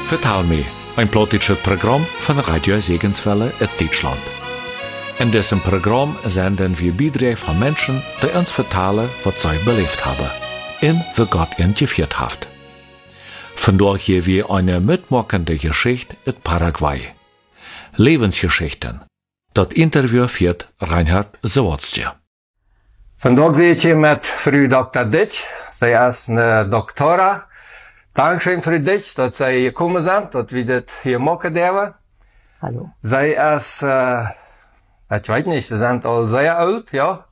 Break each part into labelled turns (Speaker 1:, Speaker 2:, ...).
Speaker 1: Vertel me, ein politisches Programm von Radio Segenswelle in Deutschland. In diesem Programm senden wir Beiträge von Menschen, die uns vertellen, was sie belebt haben und wie Gott ihnen geführt hat. Vandaag hier wir eine mitmachende Geschichte in Paraguay. Lebensgeschichten. Das Interview führt Reinhard Zawadzki.
Speaker 2: Vandaag zie ik je met Frau Dr. Ditsch. Zij is een doktora. Dankzij Frau Ditsch dat zij gekomen zijn, dat we dit hier maken hebben.
Speaker 3: Hallo.
Speaker 2: Zij is, ik weet niet, ze zijn al zeer oud, ja?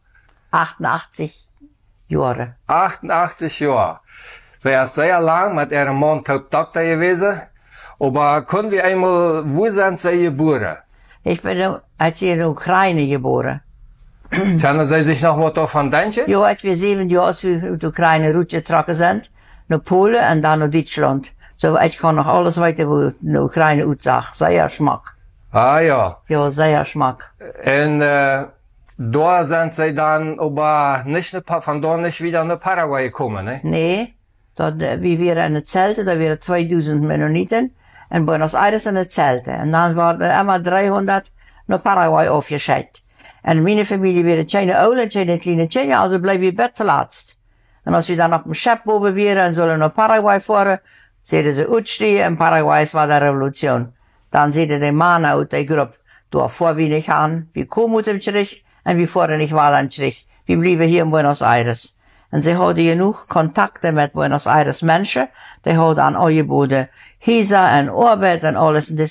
Speaker 3: 88 Jahre.
Speaker 2: 88 jaar. Zij is zeer lang met haar man dokter geweest. Maar kunnen we eenmaal, wo zijn zij geboren?
Speaker 3: Ich bin als in der Ukraine geboren.
Speaker 2: Können Sie sich noch was davon denken?
Speaker 3: Ja, als wir 7 Jahre als wir in die Ukraine rutgetrokken sind, nach Polen und dann nach Deutschland. So, ich kann noch alles weiter, wo in der Ukraine aussah. Sehr Schmack.
Speaker 2: Ah ja.
Speaker 3: Ja, sehr Schmack.
Speaker 2: Und da sind Sie dann aber nicht von da nicht wieder nach Paraguay gekommen, ne?
Speaker 3: Nee, dort, wie wir in den Zelten, da waren 2000 Mennoniten, in Buenos Aires in den Zelten. Und dann waren immer 300 nach Paraguay aufgeschickt. En meine Familie wäre keine Oule, keine kleine Kinder, also bleib ich Bett verlatzt. Und als wir dann auf dem Schiff oben wären und sollen nach Paraguay fahren, sehen sie ausstehen, in Paraguay war die Revolution. Dann sehen die Männer aus der Gruppe, du vor wie nicht an, wir kommen mit dem Strich, und wir fahren nicht weiter an Strich. Wir bleiben hier in Buenos Aires. Und sie hatten genug Kontakte mit Buenos Aires Menschen, die hatten an angeboten, Häuser und Arbeit und alles, und diese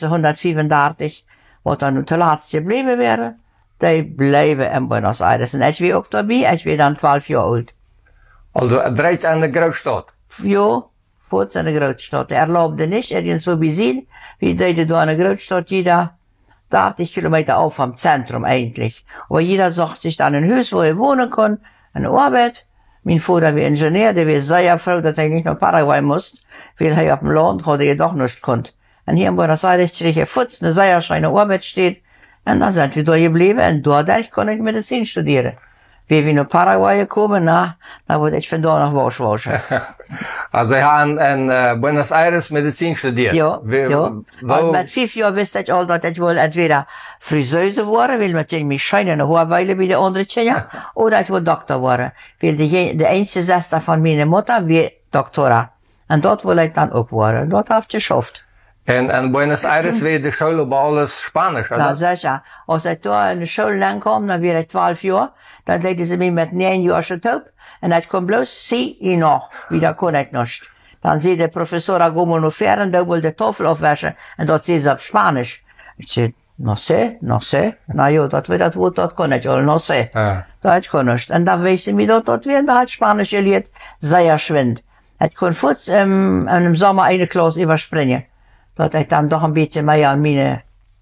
Speaker 3: 135, was dann nur zuletzt geblieben wäre. Die blijven in Buenos Aires. En als we ook daarbij, als we dan 12 jaar oud.
Speaker 2: Also, direkt an der Großstadt?
Speaker 3: Ja, voort in de Grootstad. Erlaubte nicht, ergens wo wir sind. Wir deden da in der Grootstad jeder 30 Kilometer auf vom Zentrum eigentlich. Aber jeder sucht sich dann ein Haus, wo er wohnen kann, eine Arbeit. Mein Vater war Ingenieur, der war sehr froh, dass er nicht nach Paraguay muss, weil er auf dem Land hat er doch nicht konnte. Und hier in Buenos Aires krieg ich Futz, eine sehr schöne Arbeit steht. Und dann sind wir da geblieben und dadurch konnte ich Medizin studieren. Wie wir nach Paraguay gekommen, da wurde ich von da nach waschen.
Speaker 2: Also, Sie haben in Buenos Aires Medizin studiert?
Speaker 3: Ja, ja. Und mit 5 Jahren wusste ich all, dass ich wohl entweder Friseuse worden, weil mit mich scheine Haarweile wie die anderen Kinder, oder ich wohl Doktor worden. Weil die einzige Schwester von meiner Mutter war Doktora. Und dort wollte ich dann auch worden. Dort habe ich geschafft.
Speaker 2: En in Buenos Aires war die Schule über alles Spanisch, oder?
Speaker 3: Ja, sicher. Als ich da in die Schule ankom, dann war ich 12 Jahre, dann legten sie mich mit 9 Jahren schon taub, und ich kon bloß sie und noch. Wieder kon ich nicht. Dann sieht der Professor, komm noch fern, da will die Tafel aufwaschen, und dort sieht sie auf Spanisch. Ich sag, no sé. Na ja, das wird das Wort, das kann ich, all no sé.
Speaker 2: Ja.
Speaker 3: Das kann ich. Und dann weiß ich mir dort werden, da hat Spanisch gelernt, sehr schwind. Ich kon kurz, im Sommer eine Klasse überspringen. Dat ik dan toch een beetje mee aan mijn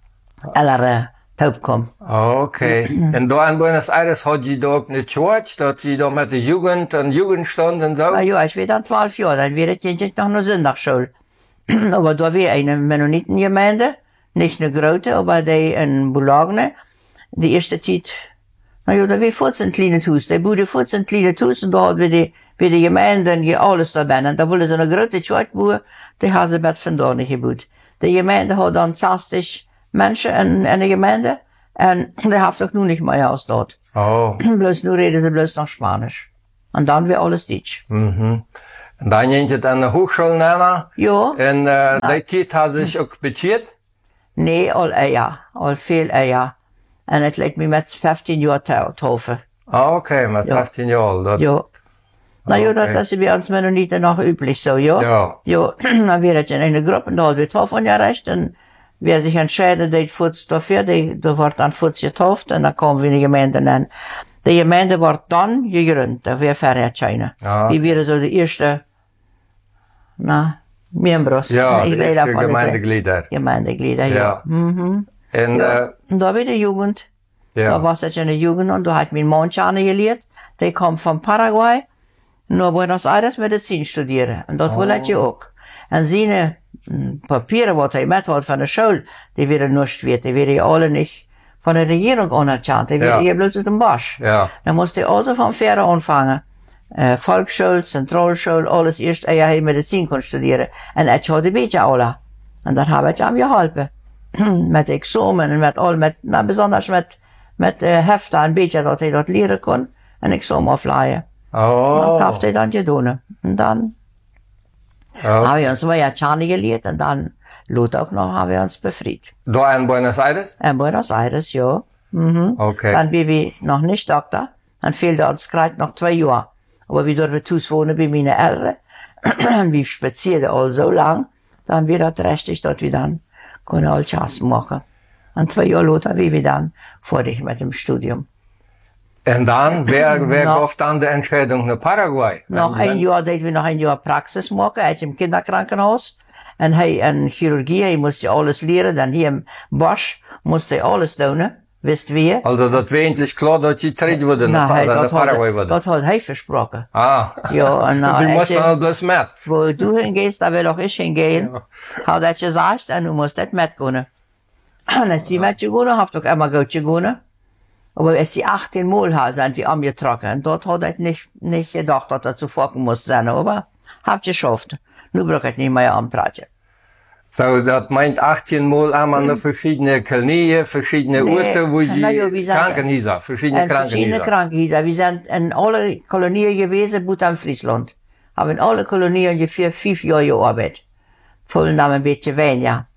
Speaker 3: ältere taub kom.
Speaker 2: Okay. En da in Buenos Aires had je da ook eine Church, dat je da mit der Jugend und Jugendstand und so?
Speaker 3: Na ja, ich war dann 12 Jahre, dann wäre ich noch eine Sonntagsschule. Aber da war eine Mennonitengemeinde, nicht eine große, aber die in Bulagne, die erste Zeit, na ja, da war 14 kleine Haus, die bauten 14 kleine Haus und da hatten wir die Gemeinde und alles dabei. Und da wollen sie eine große Church bauen, die haben sie mit von da nicht gebaut. Die Gemeinde hat dann 60 Menschen in der Gemeinde und die haben doch nun nicht mehr aus dort.
Speaker 2: Oh.
Speaker 3: Bloß nur reden sie bloß noch Spanisch. Und dann wird alles Deutsch.
Speaker 2: Mhm. Und dann ging je an der Hochschule nach.
Speaker 3: Ja.
Speaker 2: Und die Zeit hat sich auch beziert?
Speaker 3: Nee, al viel eher. Und het lijkt me met 15 jaar taufen.
Speaker 2: Ah, okay, mit 15 Jahren.
Speaker 3: Ja. Na ja, das ist bei uns Mennoniten noch üblich so, ja.
Speaker 2: Ja.
Speaker 3: Ja, dann wäre ich in einer Gruppe, da hat wir Taufen gerecht, und wer sich entscheidet, der Futz dafür, da wird dann Futz getauft, und dann kommen wir in die Gemeinde an. Die Gemeinde wird dann gegründet, da wäre Verrätscheine.
Speaker 2: Ja.
Speaker 3: Die wäre so die erste, Membros.
Speaker 2: Ja, die erste Gemeindeglieder.
Speaker 3: Gemeindeglieder, ja.
Speaker 2: Ja.
Speaker 3: Mhm.
Speaker 2: Und,
Speaker 3: Und da war die Jugend.
Speaker 2: ja.
Speaker 3: Da war ich in der Jugend, und da hat mein Mann gelehrt. Der kommt von Paraguay, nur Buenos Aires Medizin studieren. Und dort will ich auch. Und seine Papiere, was er mit hat von der Schule, die wären nicht wert. Die wären alle nicht von der Regierung anerkannt. Die wären hier bloß aus dem Bosch.
Speaker 2: Ja.
Speaker 3: Dann musste er also von Fähre anfangen. Volksschule, Zentralschule, alles erst, Medizin kon studieren. Und ich hatte ein bisschen alle. Und dann habe ich ihm geholfen. Mit Examen und mit all, besonders mit Heften ein bisschen, dass ich dort leren kon. En Examen aufleihen.
Speaker 2: Oh.
Speaker 3: Und das hat er dann getan. Und dann haben wir uns 2 Jahre Tschani gelehrt und dann, Lot auch noch, haben wir uns befreit.
Speaker 2: Da in Buenos Aires?
Speaker 3: In Buenos Aires, ja. Mhm.
Speaker 2: Okay.
Speaker 3: Dann bin ich noch nicht Doktor. Dann fehlte uns gerade noch 2 Jahre. Aber wie dürfen wir wohnen bei meinen Eltern, wir spazieren all so lang, dann wird das richtig, dass wir dann können all Chance machen. Und 2 Jahre später wie wir dann fertig mit dem Studium.
Speaker 2: Und dann, wer gab dann die Entscheidung nach Paraguay?
Speaker 3: Noch ein Jahr, dort wir noch ein Jahr Praxis machen, uit im Kinderkrankenhaus. Und in Chirurgie, musste alles leren, dann hier im Bosch, musste alles doen, wisst wie?
Speaker 2: Also, das war eigentlich klar, dass die Tritt wurde, nach Paraguay wurde.
Speaker 3: Das hat er versprochen.
Speaker 2: Ah.
Speaker 3: Ja, und
Speaker 2: du musst dann bloß mit.
Speaker 3: Wo du hingehst, da will auch ich hingehen. Ja. Hat er gesagt, und du musst das mitgehen. Und als die mitgegangen, habt doch immer gut gegangen. Aber als die 18 Mal sind wir angetroffen. Und dort hat er nicht gedacht, dass er zuvor muss sein, aber habt geschafft. Nu braucht ich nicht mehr antreten.
Speaker 2: So, das meint 18 Mal einmal eine verschiedene Kolonien, verschiedene Orte, wo sie Krankenhäuser, verschiedene
Speaker 3: Krankenhäuser. Wir sind in alle Kolonien gewesen, bis in Friesland. Haben in alle Kolonien ungefähr 5 Jahre gearbeitet. Vollen Namen ein bisschen weniger.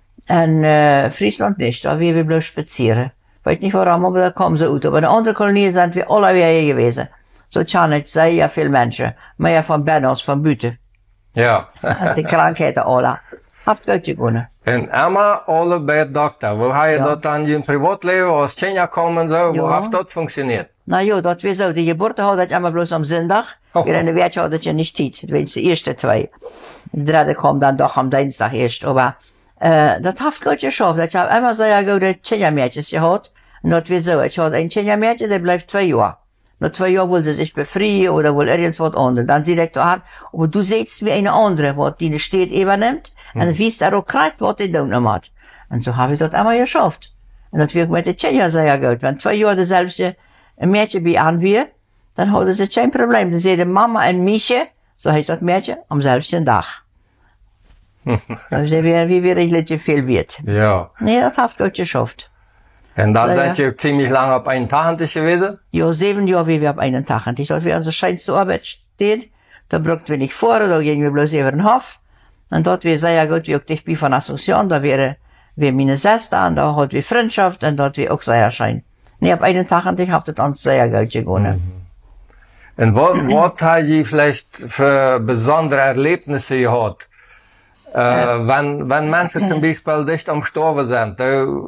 Speaker 3: Und Friesland nicht, da wir bloß spazieren. Weiß nicht warum, aber da kommen sie ut. Aber in anderen Kolonien sind wir alle wieder gewesen. So kann ich sehr viel Menschen. Mehr von Bennos, von Büte.
Speaker 2: Ja.
Speaker 3: Die Krankheiten alle. Habt gut gewonnen.
Speaker 2: En immer alle bij de dokter. Hoe ga je dat dan in privaatleven als Kenia komen zo? Hoe heeft dat funktioniert?
Speaker 3: Nou ja, dat weer zo. Die geboorte had ik immer bloß am Sonntag. Weer in de week had ik niet tijd. Dat weet de eerste 2. De derde kwam dan toch am Dienstag eerst. Aber, dat heeft goed geschafft. Ik heb immer sehr gute Kenia-Mädchen gehad. En dat weer zo. Ik had een Kenia-Mädchen, die blijft 2 Jahre. Na 2 Jahren will sie sich befreien oder will irgendwas anderes. Dann sieht ich da, aber du siehst wie eine andere, was die Stadt übernimmt. Und dann weißt du auch gleich, was die tun hat. Und so habe ich das einmal geschafft. Und das wirkt mit den Tschechien sehr gut. Wenn 2 Jahre dasselbe Mädchen bei an wir, dann hat sie kein Problem. Dann sieht Mama und Miche, so heißt das Mädchen, am selben Tag. Also wie wirklich viel wird.
Speaker 2: Ja.
Speaker 3: Nee, das hat gut geschafft.
Speaker 2: Und dann seid ihr ziemlich lange auf einen Tag gewesen?
Speaker 3: Ja, 7 Jahre wie wir auf einen Tag. Und das wir unsere schönste Arbeit stehen. Da brauchten wir nicht vor, da gingen wir bloß über den Hof. Und dort wir sehr gut, wie auch dich bei von Asunción, da wäre wir meine Schwester, und da hat wir Freundschaft, und dort wir auch sehr schön. Nee, auf einen Tag, und ich hab das uns sehr gut gewonnen.
Speaker 2: Und was hat ihr vielleicht für besondere Erlebnisse gehabt? Wenn Menschen zum Beispiel dicht am Sterben sind,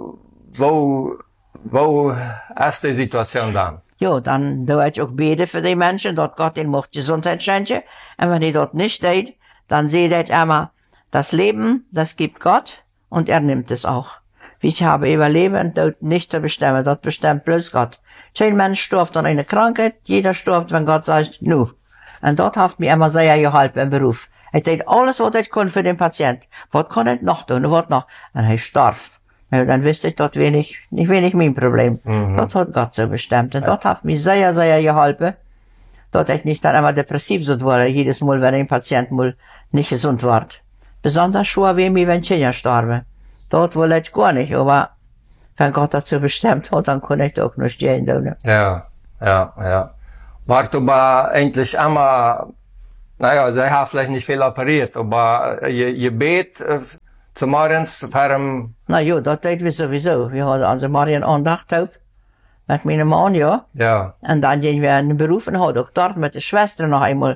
Speaker 2: wo ist die Situation dann?
Speaker 3: Ja, dann doe ich auch beten für die Menschen, dass Gott ihnen macht Gesundheit schenken. Und wenn ich das nicht tut, dann sehe ich immer, das Leben, das gibt Gott und er nimmt es auch. Ich habe Überleben und Tod nicht zu bestimmen, das bestimmt bloß Gott. Kein Mensch stirbt an einer Krankheit, jeder stirbt, wenn Gott sagt, nu. Und dort hat mir immer sehr geholfen im Beruf. Ich tut alles, was ich konnte für den Patient. Was kann ich noch tun, was noch? Und er starb. Ja, dann wüsste ich, das nicht wenig mein Problem. Das hat Gott so bestimmt. Und das hat mir sehr, sehr geholfen, dass ich nicht dann immer depressiv so war, jedes Mal, wenn ein Patient mal nicht gesund wird. Besonders schwer wie mir, wenn Kinder starben. Dort will ich gar nicht, aber wenn Gott das so bestimmt hat, dann kann ich auch nicht gehen tun.
Speaker 2: Ja. War aber eigentlich immer, naja, sie haben vielleicht nicht viel operiert, aber je bet, zu morgens,
Speaker 3: Na ja, das deed wir sowieso. Wir hadden onze Marian Andacht op. Met mijn man, ja.
Speaker 2: Ja.
Speaker 3: En dan gingen wir in den Beruf und hadden ook dort mit der Schwester noch einmal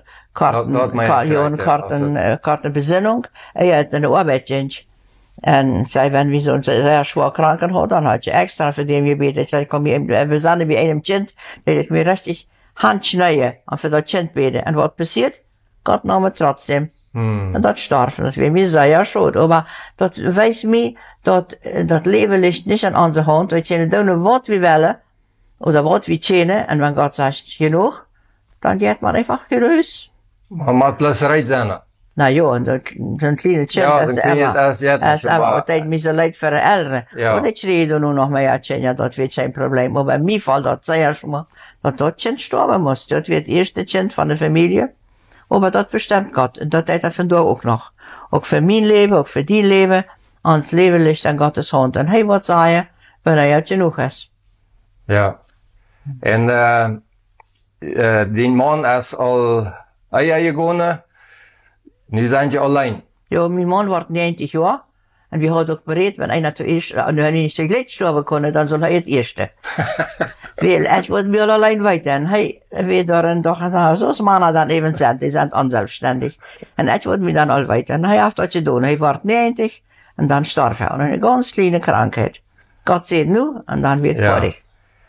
Speaker 3: Kartenbesinnung. Er had eine Arbeit ging. Und zei, wenn wir so een sehr schwer kranken hadden, dann had je extra für den gebeten. Ich zei, komm hier, wir sind wie einem Kind, der hat mir richtig handschneiden und für das Kind beten. Und was passiert? Gott nahm es trotzdem. Und dat starb. Das wäre mir sehr schade. Aber das weiß mir, dat Leben liegt nicht an unserer Hand. Wir können tun, was wir wollen. Oder was wir können. Und wenn Gott sagt, genug, dann geht man einfach raus.
Speaker 2: Man muss bloß recht sein.
Speaker 3: Na ja, und so ein kleines Kind,
Speaker 2: ja,
Speaker 3: das ist immer, das mir so leid für die Eltern. Ja. Und ich rede nur noch mehr, das wird kein Problem. Aber in mir Fall, das sehr schwer, dass das Kind sterben muss. Das wird das erste Kind von der Familie. Aber das bestimmt Gott. Und das tut er von da auch noch. Auch für mein Leben, auch für die Leben. Ans Leben liegt an Gottes Hand. Und er wird sagen, wenn er genug ist.
Speaker 2: Ja. En die Mann ist al Eier gegangen. Nu zijn je alleen.
Speaker 3: Ja, mein Mann wird 90 Jahre. Und wir haben auch berät, wenn einer zuerst, wenn er nicht gleich sterben kann, dann soll er das Erste. Weil, ich wollte mir allein weiter. Und hey, wir darin doch, so ist Männer dann eben sind, die sind unselbstständig. Und ich wollte mir dann all weiter. Und er hat das getan. Er wird 90 und dann starb er. Und eine ganz kleine Krankheit. Gott sieht nu, und dann wird fertig.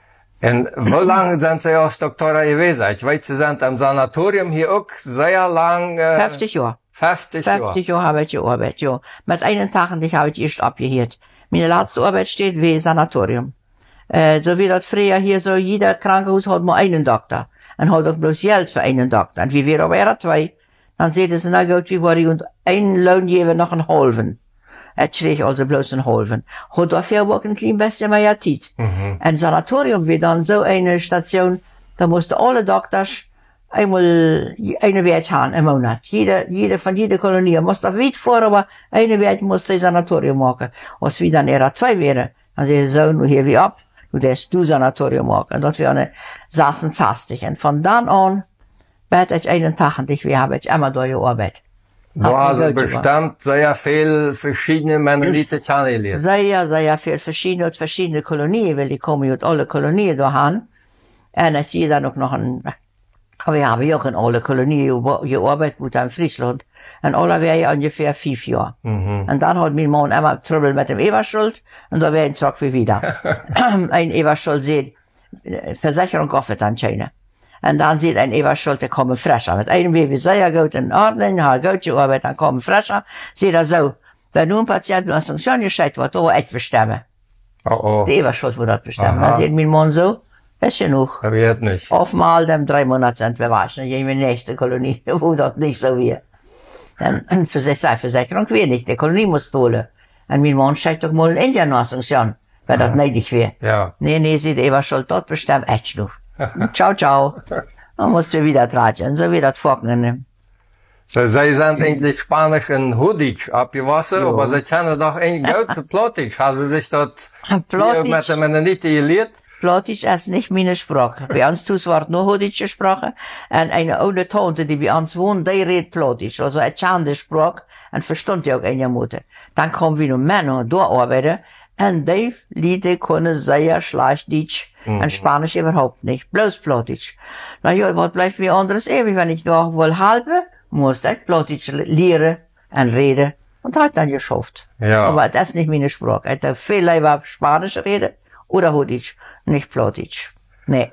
Speaker 2: En hoe lang zijn ze als dokter gewesen? Ich weiß, sie sind im Sanatorium hier auch sehr lang.
Speaker 3: 50 Jahre.
Speaker 2: 50 Jahre.
Speaker 3: 50 Jahre habe ich gearbeitet, ja. Mit einen Tag und ich habe ich erst abgehört. Meine letzte Arbeit steht wie Sanatorium. So wie das früher hier so, jeder Krankenhaus hat nur einen Doktor. Und hat auch bloß Geld für einen Doktor. Und wie wir aber zwei, dann sieht es, na gut, wie war ich und ein Lohngeber noch ein halben. Er schrieg also bloß ein halben. Hat dafür aber auch ein klein bisschen mehr Zeit. Ein Sanatorium wie dann so eine Station, da mussten alle Doktors einmal eine Wert haben im Monat. Jeder von jeder Kolonie musste weit vor, aber eine Wert musste ein Sanatorium machen. Als wir dann eher zwei wären, dann sagen so, nu hier wie ab, du darfst du Sanatorium machen. Und das wäre eine 66. Und von dann an, werd ich einen Tag und wir haben immer da gearbeitet.
Speaker 2: Du hast bestimmt sehr viel verschiedene Mennoniten kennengelernt.
Speaker 3: Sehr viel verschiedene Kolonien, weil die kommen aus alle Kolonien da haben. Und ich sehe dann auch noch aber wir haben auch in alle Kolonien gearbeitet, mit in Friesland. Und alle wären ungefähr 5 Jahre. Und dann hat mein Mann immer Trouble mit dem Everschuld, und da wäre ein Tag wie wieder. Ein Everschuld sieht, Versicherung kauft dann keine. Und dann sieht ein Everschuld, der kommen frischer. Mit einem wie sehr gut in Ordnung, hat gut gearbeitet, dann kommen frischer. Sieht er so, wenn nun ein Patient mit Assumption gescheit wird, da ich bestimmen. Die Everschuld wird das bestimmen. Dann sieht mein Mann so, das ist genug.
Speaker 2: Er wird nicht.
Speaker 3: Auf mal dem 3 Monate sind wir waschen, in die nächste Kolonie, wo das nicht so wird. Dann für sich sei Versicherung wir nicht, die Kolonie muss holen. Und mein Mann schickt doch mal in Indien nach Assumption, wenn das nötig wäre.
Speaker 2: Ja.
Speaker 3: Nee, sieht Everschuld dort bestimmt echt genug. Ciao. Dann musst du wieder tratschen, so wie das vorkommen.
Speaker 2: So, sie sind eigentlich Spanisch in Hudic abgewaschen, aber sie kennen doch ein gut Plottisch. Haben sie sich dort mit den Mennoniten gelehrt?
Speaker 3: Plottisch ist nicht meine Sprache. Bei uns wird nur Hudic gesprochen. Und eine alte Tante, die bei uns wohnt, die redet Plottisch. Also eine schande Sprache. Und verstand ja auch eine Mutter. Dann kommen wir noch Männer da arbeiten. Und die Leute können sehr schlecht Deutsch. Und Spanisch überhaupt nicht. Bloß Plottisch. Na ja, was bleibt mir anderes ewig? Wenn ich noch wohl halbe, muss ich Plottisch lernen und reden. Und hat dann geschafft.
Speaker 2: Ja.
Speaker 3: Aber das ist nicht meine Sprache. Ich habe viel lieber Spanisch reden oder Hudic, nicht Plottisch. Nee.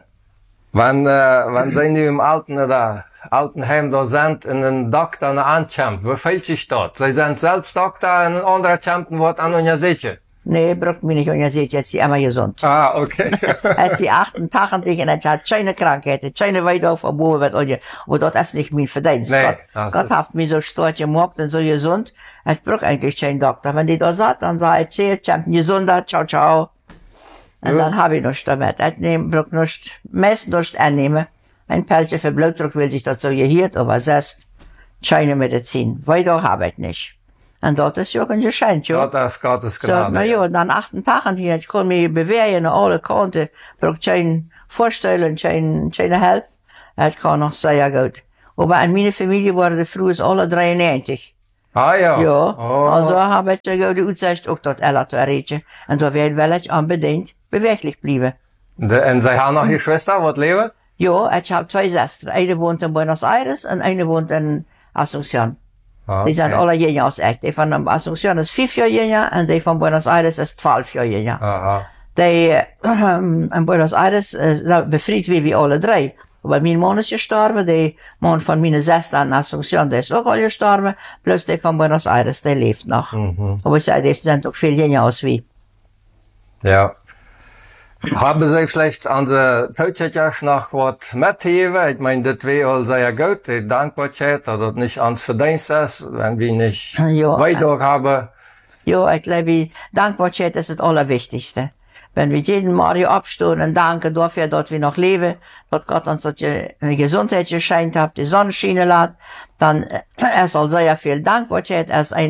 Speaker 2: Wenn sie nu im Altenheim da sind, und ein Doktor ankämpft, wo fällt sich dort? Sie sind selbst Doktor, und ein anderer kämpft wird an und sicher.
Speaker 3: Nee, braucht mich nicht, und ihr seht, jetzt ist sie immer gesund.
Speaker 2: Ah, okay.
Speaker 3: Als sie 88 und ich hat keine Krankheit, keine Weiter verbogen wird, aber das ist nicht mein Verdienst.
Speaker 2: Nee,
Speaker 3: Gott hat mich so stark gemacht und so gesund, ich brauch eigentlich keinen Doktor. Wenn die da sagt, dann sagt ich Gesundheit, ciao. Und dann habe ich nichts damit. Ich brauch nichts, meist nichts annehmen. Ein Pelzchen für Blutdruck will sich dazu gehört, aber sonst keine Medizin. Weiter habe ich nicht. Und das ist ja ein Geschenk, ja.
Speaker 2: Das ist Gottes Gnade.
Speaker 3: So, na ja, dann 8 Tagen hier, ich kann mich bewegen, an alle Kanten, braucht kein Vorstellen, keine Hilfe. Ich kann noch sehr gut. Aber in meiner Familie waren die früher alle 93.
Speaker 2: Ah ja.
Speaker 3: Ja,
Speaker 2: Oh.
Speaker 3: also habe ich die Aussicht auch dort Ella zu erreichen. Und da will ich unbedingt beweglich bleiben.
Speaker 2: Und sie haben noch eine Schwester, was leben?
Speaker 3: Ja, ich habe 2 Schwestern. Eine wohnt in Buenos Aires und eine wohnt in Asunción.
Speaker 2: Okay.
Speaker 3: Die sind alle jünger als ich. Die von Asunción ist 5 Jahre jünger und die von Buenos Aires ist 12 Jahre jünger.
Speaker 2: Aha.
Speaker 3: Die in Buenos Aires befreit wie alle 3. Aber mein Mann ist gestorben, der Mann von meiner Schwester in Asunción, der ist auch alle gestorben, plus der von Buenos Aires, der lebt noch. Aber ich sage, die sind auch viel jünger als wir.
Speaker 2: Ja. Haben Sie vielleicht an der Teutschaft noch was mitgegeben? Ich meine, das wäre all sehr gut, die Dankbarkeit, dass das nicht ans Verdienst ist, wenn wir nicht
Speaker 3: Ja.
Speaker 2: weiter haben.
Speaker 3: Ja, ich glaube, Dankbarkeit ist das Allerwichtigste. Wenn wir jeden Morgen abstehen und danken dafür, dass wir noch leben, dass Gott uns eine Gesundheit geschenkt hat, die Sonne schienen lässt, dann ist all sehr viel Dankbarkeit, als eine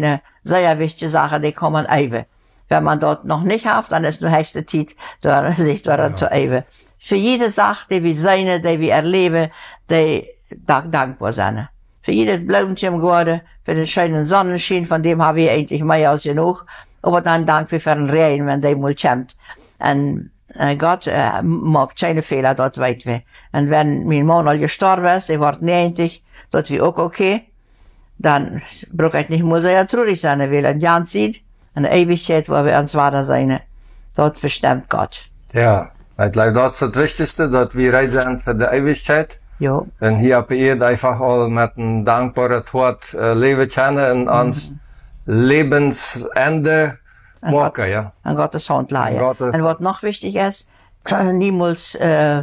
Speaker 3: sehr wichtige Sachen, die kommen eben. Wenn man dort noch nicht hat, dann ist nur höchste Zeit, sich daran zu üben. Für jede Sache, die wir sehen, die wir erleben, die dankbar sind. Für jedes Blümchen geworden, für den schönen Sonnenschein, von dem haben wir eigentlich mehr als genug. Aber dann danken wir für den Regen, wenn der mal kommt. Und Gott macht keine Fehler, dort weit wir. Und wenn mein Mann al gestorben ist, er war 90, dort wie auch okay, dann brauche ich nicht mehr sehr traurig sein, weil ein Jahr Zeit, eine Ewigkeit, wo wir uns weiter sein. Dort bestimmt Gott.
Speaker 2: Ja, ich glaube, das ist das Wichtigste, dass wir rein sind für die Ewigkeit.
Speaker 3: Ja.
Speaker 2: Und hier auf Erde einfach all mit einem dankbaren Tod leben können und ans Lebensende machen, ja.
Speaker 3: An Gottes Hand leihen. Und was noch wichtig ist, niemals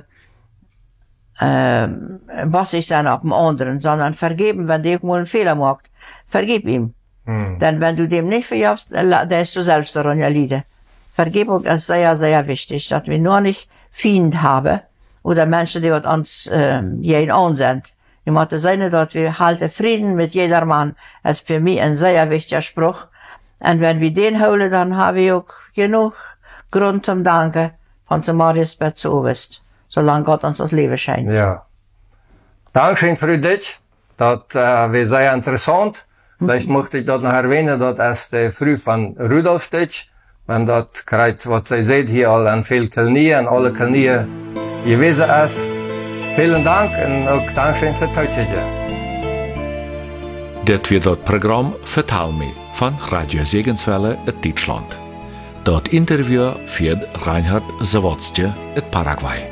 Speaker 3: was ich sein auf dem anderen, sondern vergeben, wenn der mal einen Fehler macht. Vergib ihm. Denn wenn du dem nicht vergibst, dann ist du selbst daran ja leiden. Vergebung ist sehr, sehr wichtig, dass wir nur nicht Feinde haben oder Menschen, die uns jeden an sind. Ich möchte sagen, dass wir halten Frieden mit jedermann. Das ist für mich ein sehr wichtiger Spruch. Und wenn wir den holen, dann haben wir auch genug Grund zum Danken von zum Mariusbett zu oberst, solange Gott uns das Leben schenkt.
Speaker 2: Ja. Dankeschön für dich. Das war sehr interessant. Vielleicht möchte ich dort noch erwähnen, das ist die Früh von Rudolf Ditsch. Wenn das gerade, was ihr seht, hier all an viel Kelnie, an alle Kelnie gewesen ist. Vielen Dank und auch Dankeschön für Deutsche.
Speaker 1: Das wird das Programm Vertal me von Radio Segenswelle in Deutschland. Das Interview führt Reinhard Zawadzki in Paraguay.